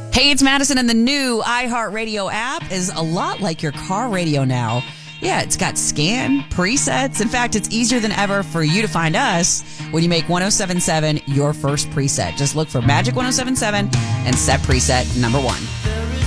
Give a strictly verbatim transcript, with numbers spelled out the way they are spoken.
Hey, it's Madison, and the new iHeartRadio app is a lot like your car radio now. Yeah, it's got scan, presets. In fact, it's easier than ever for you to find us when you make one oh seven point seven your first preset. Just look for Magic one oh seven point seven and set preset number one.